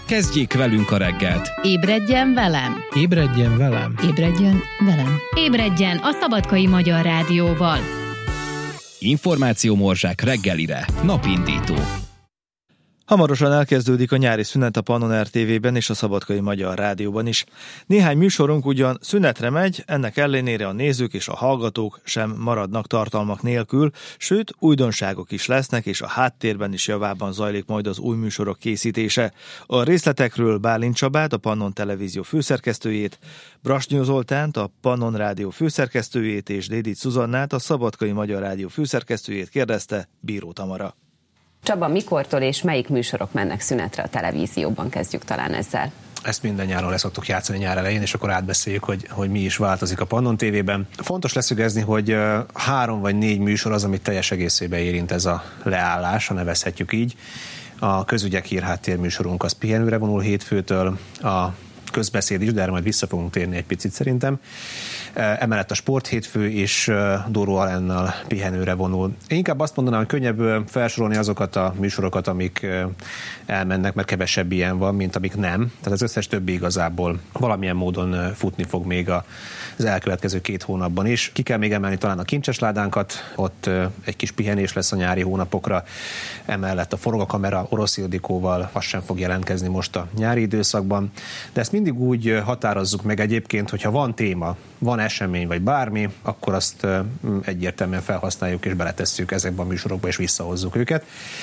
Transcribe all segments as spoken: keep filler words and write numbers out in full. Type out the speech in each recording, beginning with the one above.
Kezdjék velünk a reggelt! Ébredjen velem! Ébredjen velem! Ébredjen velem! Ébredjen a Szabadkai Magyar Rádióval! Információmorzsák reggelire. Napindító. Hamarosan elkezdődik a nyári szünet a Pannon er té vében és a Szabadkai Magyar Rádióban is. Néhány műsorunk ugyan szünetre megy, ennek ellenére a nézők és a hallgatók sem maradnak tartalmak nélkül, sőt újdonságok is lesznek, és a háttérben is javában zajlik majd az új műsorok készítése. A részletekről Bálint Csabát, a Pannon Televízió főszerkesztőjét, Brasnyó Zoltánt, a Pannon Rádió főszerkesztőjét és Dédit Zuzannát, a Szabadkai Magyar Rádió főszerkesztőjét kérdezte Bíró Tamara. Csaba, mikortól és melyik műsorok mennek szünetre a televízióban? Kezdjük talán ezzel. Ezt minden nyáron le szoktuk játszani nyár elején, és akkor átbeszéljük, hogy, hogy mi is változik a Pannon té vében. Fontos leszögezni, hogy három vagy négy műsor az, amit teljes egészében érint ez a leállás, ha nevezhetjük így. A közügyek hírháttér műsorunk az pihenőre vonul hétfőtől, a közbeszéd is, de erre majd vissza fogunk térni egy picit szerintem. Emellett a sporthétfő és Dóró Alennal pihenőre vonul. Én inkább azt mondanám, hogy könnyebb felsorolni azokat a műsorokat, amik elmennek, mert kevesebb ilyen van, mint amik nem. Tehát az összes többi igazából valamilyen módon futni fog még az elkövetkező két hónapban is. Ki kell még emelni talán a Kincses Ládánkat, ott egy kis pihenés lesz a nyári hónapokra. Emellett a Forog a kamera Orosz Ildikóval, az sem fog jelentkezni most a nyári időszakban. De ezt mindig úgy határozzuk meg egyébként, hogyha van téma, van esemény vagy bármi, akkor azt egyértelműen felhasználjuk és beletesszük ezekbe a műsorokba és visszahozzuk őket.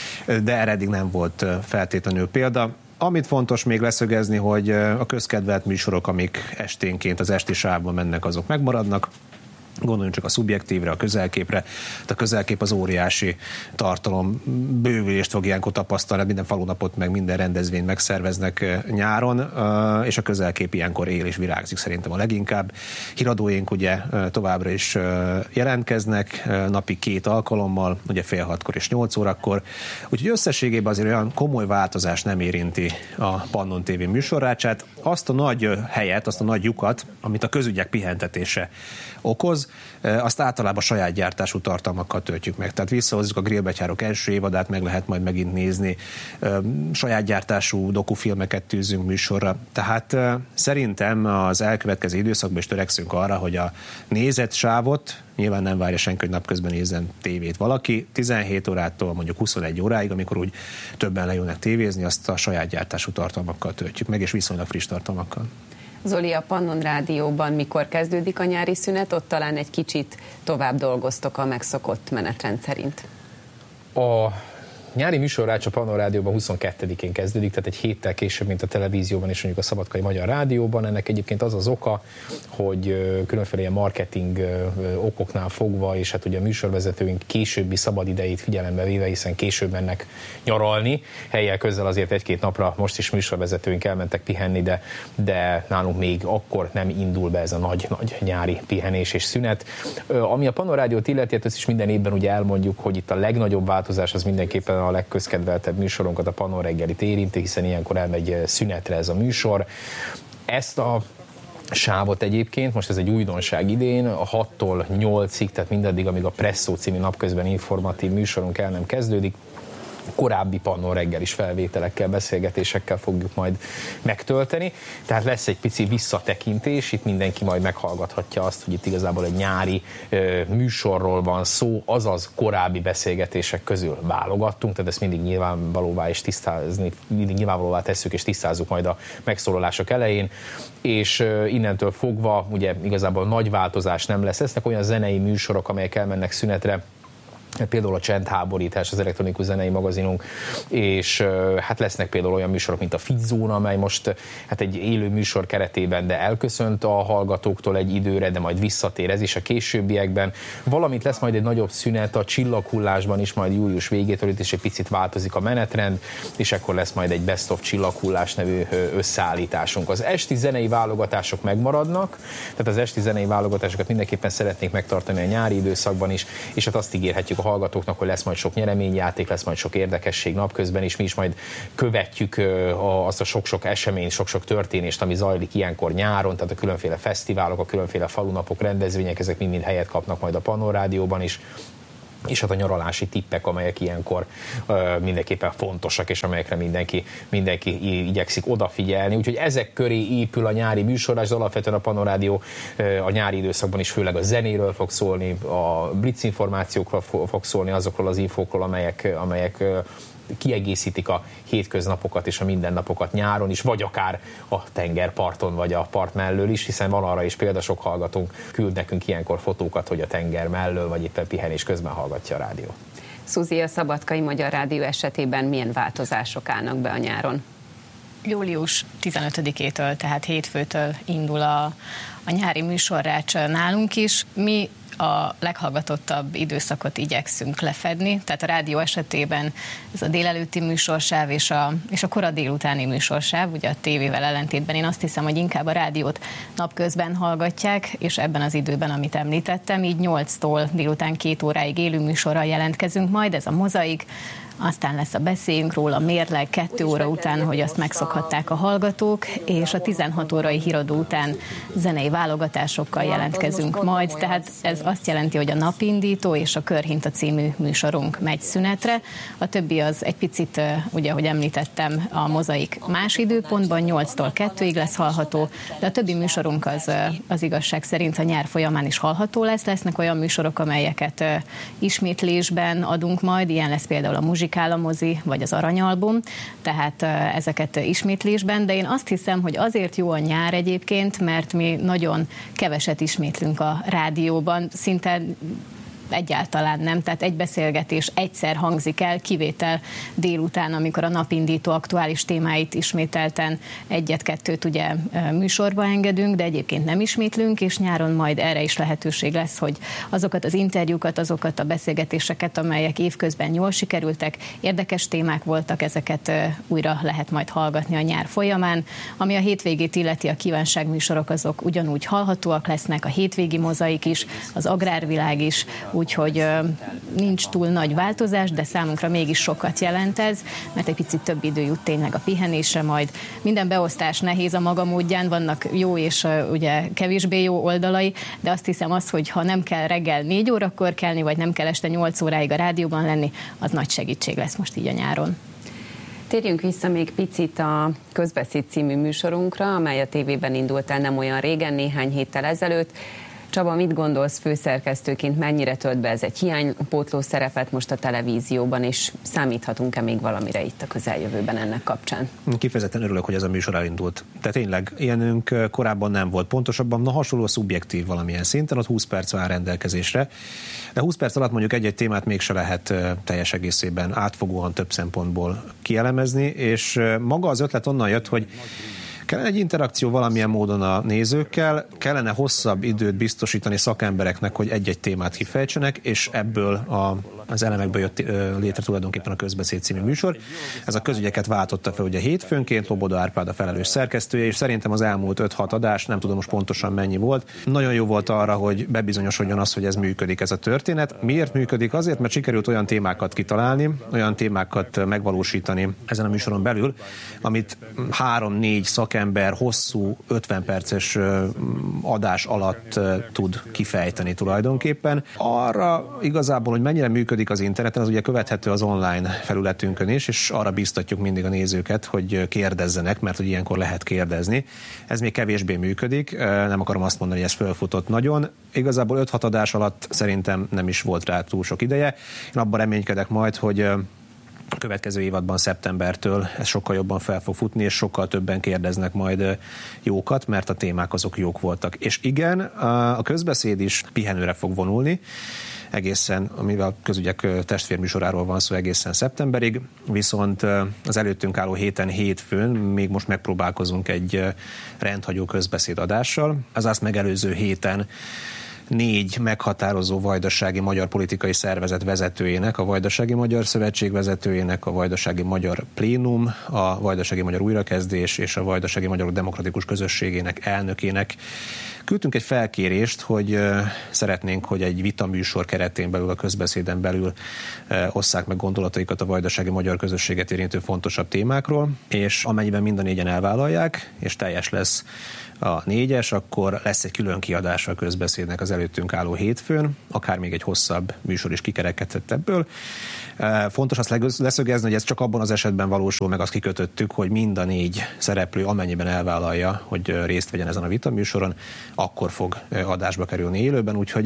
De erre eddig nem volt feltétlenül példa. Amit fontos még leszögezni, hogy a közkedvelt műsorok, amik esténként az esti sávban mennek, azok megmaradnak. Gondoljunk csak a Szubjektívre, a Közelképre. A Közelkép az óriási tartalom bővülést fog ilyenkor tapasztalni, minden falunapot meg minden rendezvényt megszerveznek nyáron, és a Közelkép ilyenkor él és virágzik szerintem a leginkább. Híradóink ugye továbbra is jelentkeznek, napi két alkalommal, ugye fél hatkor és nyolc órakor. Úgyhogy összességében azért olyan komoly változás nem érinti a Pannon té vé műsorrácsát. Azt a nagy helyet, azt a nagy lyukat, amit a közügyek pihentetése okoz, azt általában saját gyártású tartalmakkal töltjük meg. Tehát visszahozzuk a Grillbetyárok első évadát, meg lehet majd megint nézni. Saját gyártású dokufilmeket tűzünk műsorra. Tehát szerintem az elkövetkező időszakban is törekszünk arra, hogy a nézett sávot, nyilván nem várja senki, hogy napközben nézzen tévét valaki, tizenhét órától mondjuk huszonegy óráig, amikor úgy többen lejönnek tévézni, azt a saját gyártású tartalmakkal töltjük meg, és viszonylag friss tartalmakkal. Zoli, a Pannon Rádióban mikor kezdődik a nyári szünet? Ott talán egy kicsit tovább dolgoztok a megszokott menetrend szerint. A nyári műsorrács a Pannon Rádióban huszonkettedikén kezdődik, tehát egy héttel később, mint a televízióban és mondjuk a Szabadkai Magyar Rádióban. Ennek egyébként az az oka, hogy különféle ilyen marketing okoknál fogva, és hát ugye a műsorvezetőink későbbi szabadidejét figyelembe véve, hiszen később mennek nyaralni, helyjel közel azért egy-két napra most is műsorvezetőink elmentek pihenni, de, de nálunk még akkor nem indul be ez a nagy-nagy nyári pihenés és szünet. Ami a Pannon Rádiót illeti, ezt is minden évben ugye elmondjuk, hogy itt a legnagyobb változás az mindenképpen a legközkedveltebb műsorunkat, a Pannon reggelit érinti, hiszen ilyenkor elmegy szünetre ez a műsor. Ezt a sávot egyébként, most ez egy újdonság idén, a hattól nyolcig, tehát mindaddig, amíg a Presszó című napközben informatív műsorunk el nem kezdődik, korábbi Pannon reggelis felvételekkel, beszélgetésekkel fogjuk majd megtölteni. Tehát lesz egy pici visszatekintés, itt mindenki majd meghallgathatja azt, hogy itt igazából egy nyári ö, műsorról van szó, azaz korábbi beszélgetések közül válogattunk, tehát ezt mindig nyilvánvalóvá és tisztázni, mindig nyilvánvalóvá tesszük és tisztázzuk majd a megszólalások elején, és ö, innentől fogva ugye igazából nagy változás nem lesz. Lesznek olyan zenei műsorok, amelyek elmennek szünetre, például a Csendháborítás, az elektronikus zenei magazinunk, és hát lesznek például olyan műsorok, mint a Fitzóna, amely most hát egy élő műsor keretében, de elköszönt a hallgatóktól egy időre, de majd visszatér ez is a későbbiekben. Valamint lesz majd egy nagyobb szünet a Csillaghullásban is, majd július végétől itt is egy picit változik a menetrend, és ekkor lesz majd egy Best of Csillaghullás nevű összeállításunk. Az esti zenei válogatások megmaradnak, tehát az esti zenei válogatásokat mindenképpen szeretnénk megtartani a nyári időszakban is, és hát azt ígérhetjük a hallgatóknak, hogy lesz majd sok nyereményjáték, lesz majd sok érdekesség napközben, és mi is majd követjük azt a sok-sok eseményt, sok-sok történést, ami zajlik ilyenkor nyáron, tehát a különféle fesztiválok, a különféle falunapok, rendezvények, ezek mind-mind helyet kapnak majd a Pannon Rádióban is. és hát a nyaralási tippek, amelyek ilyenkor uh, mindenképpen fontosak, és amelyekre mindenki, mindenki igyekszik odafigyelni. Úgyhogy ezek köré épül a nyári műsorás, de alapvetően a Pannon Rádió uh, a nyári időszakban is főleg a zenéről fog szólni, a blitz információkról fog szólni, azokról az infókról, amelyek, amelyek uh, kiegészítik a hétköznapokat és a mindennapokat nyáron is, vagy akár a tengerparton, vagy a part mellől is, hiszen van arra is példa, sok hallgatónk küld nekünk ilyenkor fotókat, hogy a tenger mellől, vagy éppen pihenés közben hallgatja a rádiót. Szuzi, a Szabadkai Magyar Rádió esetében milyen változások állnak be a nyáron? július tizenötödikétől, tehát hétfőtől indul a, a nyári műsorrács nálunk is. Mi a leghallgatottabb időszakot igyekszünk lefedni, tehát a rádió esetében ez a délelőtti műsorsáv és a, és a kora délutáni műsorsáv, ugye a tévével ellentétben én azt hiszem, hogy inkább a rádiót napközben hallgatják, és ebben az időben, amit említettem, így nyolctól délután két óráig élő műsorral jelentkezünk majd, ez a Mozaik, aztán lesz a Beszéljünk róla, Mérleg kettő óra után, hogy azt megszokhatták a hallgatók, és a tizenhat órai híradó után zenei válogatásokkal jelentkezünk majd, tehát ez azt jelenti, hogy a Napindító és a Körhinta című műsorunk megy szünetre, a többi az egy picit, ugye, ahogy említettem, a Mozaik más időpontban, nyolctól kettőig lesz hallható, de a többi műsorunk az, az igazság szerint a nyár folyamán is hallható lesz, lesznek olyan műsorok, amelyeket ismétlésben adunk majd, ilyen lesz például a Muzsikál a mozi, vagy az Aranyalbum, tehát ezeket ismétlésben, de én azt hiszem, hogy azért jó a nyár egyébként, mert mi nagyon keveset ismétlünk a rádióban, szinte egyáltalán nem, tehát egy beszélgetés egyszer hangzik el, kivétel délután, amikor a Napindító aktuális témáit ismételten egyet-kettőt ugye műsorba engedünk, de egyébként nem ismétlünk, és nyáron majd erre is lehetőség lesz, hogy azokat az interjúkat, azokat a beszélgetéseket, amelyek évközben jól sikerültek, érdekes témák voltak, ezeket újra lehet majd hallgatni a nyár folyamán. Ami a hétvégét illeti, a kívánságműsorok azok ugyanúgy hallhatóak lesznek, a hétvégi Mozaik is, az Agrárvilág is, úgyhogy nincs túl nagy változás, de számunkra mégis sokat jelent ez, mert egy picit több idő jut tényleg a pihenésre majd. Minden beosztás nehéz a maga módján, vannak jó és ugye kevésbé jó oldalai, de azt hiszem az, hogy ha nem kell reggel négy órakor kelni, vagy nem kell este nyolc óráig a rádióban lenni, az nagy segítség lesz most így a nyáron. Térjünk vissza még picit a Közbeszéd című műsorunkra, amely a tévében indult el nem olyan régen, néhány héttel ezelőtt. Csaba, mit gondolsz főszerkesztőként, mennyire tölt be ez egy hiánypótló szerepet most a televízióban, és számíthatunk-e még valamire itt a közeljövőben ennek kapcsán? Kifejezetten örülök, hogy ez a műsor elindult. Tehát tényleg ilyenünk korábban nem volt, pontosabban, na hasonló szubjektív valamilyen szinten, ott húsz perc vár rendelkezésre, de húsz perc alatt mondjuk egy-egy témát mégse lehet teljes egészében átfogóan több szempontból kielemezni, és maga az ötlet onnan jött, hogy kellene egy interakció valamilyen módon a nézőkkel, kellene hosszabb időt biztosítani szakembereknek, hogy egy-egy témát kifejtsenek, és ebből a, az elemekből jött létre tulajdonképpen a Közbeszéd című műsor. Ez a közügyeket váltotta fel ugye hétfőnként, Loboda Árpád a felelős szerkesztője, és szerintem az elmúlt öt-hat adás, nem tudom most pontosan mennyi volt, nagyon jó volt arra, hogy bebizonyosodjon az, hogy ez működik, ez a történet. Miért működik? Azért, mert sikerült olyan témákat kitalálni, olyan témákat megvalósítani ezen a műsoron belül, amit három-négy szakember hosszú ötven perces adás alatt tud kifejteni tulajdonképpen. Arra igazából, hogy mennyire működik az interneten, az ugye követhető az online felületünkön is, és arra biztatjuk mindig a nézőket, hogy kérdezzenek, mert hogy ilyenkor lehet kérdezni. Ez még kevésbé működik, nem akarom azt mondani, hogy ez fölfutott nagyon. Igazából öt-hat adás alatt szerintem nem is volt rá túl sok ideje. Én abban reménykedek majd, hogy a következő évadban, szeptembertől ez sokkal jobban fel fog futni, és sokkal többen kérdeznek majd jókat, mert a témák azok jók voltak. És igen, a Közbeszéd is pihenőre fog vonulni, egészen, amivel a közügyek testvérműsoráról van szó, egészen szeptemberig, viszont az előttünk álló héten, hétfőn még most megpróbálkozunk egy rendhagyó közbeszéd adással. Az azt megelőző héten négy meghatározó vajdasági magyar politikai szervezet vezetőjének, a Vajdasági Magyar Szövetség vezetőjének, a Vajdasági Magyar Plénum, a Vajdasági Magyar Újrakezdés és a Vajdasági Magyarok Demokratikus Közösségének elnökének küldtünk egy felkérést, hogy szeretnénk, hogy egy vitaműsor keretén belül, a Közbeszéden belül osszák meg gondolataikat a vajdasági magyar közösséget érintő fontosabb témákról, és amennyiben mind a négyen elvállalják, és teljes lesz a négyes, akkor lesz egy külön kiadása a Közbeszédnek az előttünk álló hétfőn, akár még egy hosszabb műsor is kikerekedett ebből. Fontos azt leszögezni, hogy ez csak abban az esetben valósul meg, azt kikötöttük, hogy mind a négy szereplő amennyiben elvállalja, hogy részt vegyen ezen a vitaműsoron, akkor fog adásba kerülni élőben, úgyhogy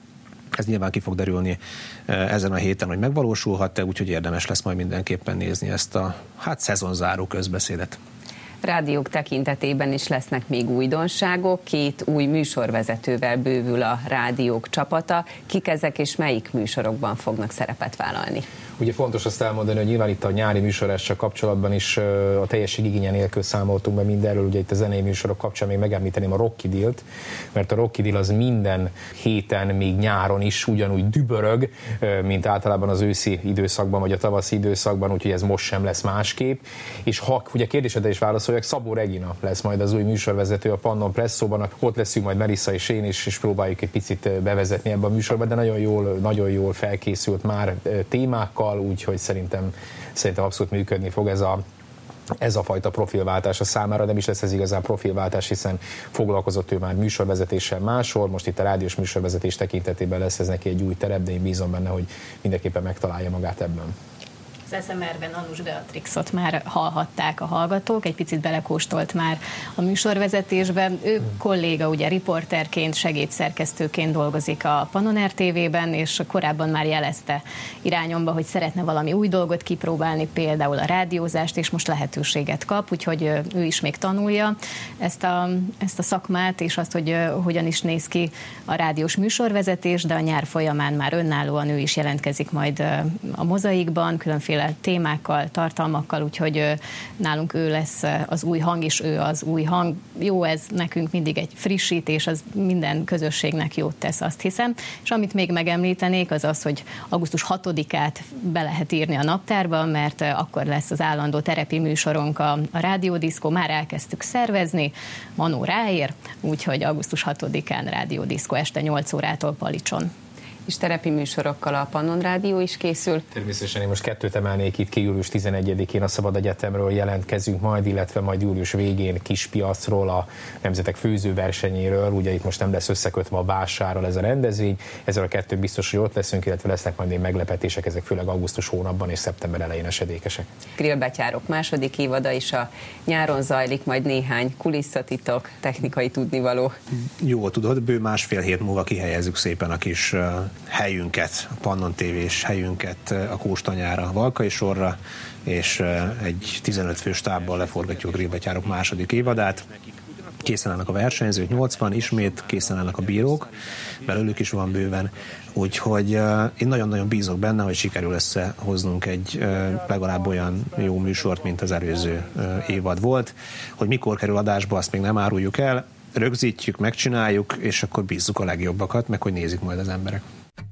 ez nyilván ki fog derülni ezen a héten, hogy megvalósulhat-e, úgyhogy érdemes lesz majd mindenképpen nézni ezt a hát szezonzáró közbeszédet. Rádiók tekintetében is lesznek még újdonságok, két új műsorvezetővel bővül a rádiók csapata. Kik ezek és melyik műsorokban fognak szerepet vállalni? Ugye fontos azt elmondani, hogy nyilván itt a nyári műsorással kapcsolatban is a teljesség igénye nélkül számoltunk be mindenről, ugye itt a zenei műsorok kapcsán még megemlíteném a Rocky Dealt, mert a Rocky Deal az minden héten, még nyáron is ugyanúgy dübörög, mint általában az őszi időszakban, vagy a tavaszi időszakban, úgyhogy ez most sem lesz másképp. És ha ugye kérdésedre is válaszoljak, Szabó Regina lesz majd az új műsorvezető a Pannon Presszóban, ott leszünk majd Melissa és én is, és próbáljuk egy picit bevezetni ebbe a műsorba, de nagyon jól, nagyon jól felkészült már témákkal, úgyhogy szerintem, szerintem abszolút működni fog ez a, ez a fajta profilváltás a számára, nem is lesz ez igazán profilváltás, hiszen foglalkozott ő már műsorvezetéssel máshol, most itt a rádiós műsorvezetés tekintetében lesz ez neki egy új terep, de én bízom benne, hogy mindenképpen megtalálja magát ebben. Az es em er-ben Anus Beatrixot már hallhatták a hallgatók, egy picit belekóstolt már a műsorvezetésben. Ő kolléga, ugye riporterként, segédszerkesztőként dolgozik a Pannon er té vében, és korábban már jelezte irányomba, hogy szeretne valami új dolgot kipróbálni, például a rádiózást, és most lehetőséget kap, úgyhogy ő is még tanulja ezt a, ezt a szakmát, és azt, hogy hogyan is néz ki a rádiós műsorvezetés, de a nyár folyamán már önállóan ő is jelentkezik majd a Mozaikban, különféle témákkal, tartalmakkal, úgyhogy nálunk ő lesz az új hang, és ő az új hang. Jó, ez nekünk mindig egy frissítés, az minden közösségnek jót tesz, azt hiszem. És amit még megemlítenék, az az, hogy augusztus hatodikát be lehet írni a naptárba, mert akkor lesz az állandó terepi műsorunk a, a rádiódiszkó, már elkezdtük szervezni, Manó ráér, úgyhogy augusztus hatodikán rádiódiszkó este nyolc órától Palicson. És terepi műsorokkal a Pannon Rádió is készül. Természetesen én most kettőt emelnék itt ki, július tizenegyedikén a Szabad Egyetemről jelentkezünk majd, illetve majd július végén Kispiacról, a Nemzetek Főzőversenyéről, ugye itt most nem lesz összekötve a vásárral ez a rendezvény, ezzel a kettő biztos, hogy ott leszünk, illetve lesznek majd még meglepetések, ezek főleg augusztus hónapban és szeptember elején esedékesek. Grillbetyárok második évada is a nyáron zajlik, majd néhány kulisszatitok, technikai tudnivaló. Jól tudod, bő másfél hét múlva kihelyezzük szépen a kis helyünket, a Pannon té vés helyünket a Kóstanyára, Valkai sorra, és egy tizenöt fős stábbal leforgatjuk a Grillbetyárok második évadát. Készen állnak a versenyzők, nyolcvan, ismét készen állnak a bírók, belőlük is van bőven, úgyhogy én nagyon-nagyon bízok benne, hogy sikerül összehoznunk egy legalább olyan jó műsort, mint az előző évad volt. Hogy mikor kerül adásba, azt még nem áruljuk el, rögzítjük, megcsináljuk, és akkor bízzuk a legjobbakat, meg hogy nézik majd az emberek.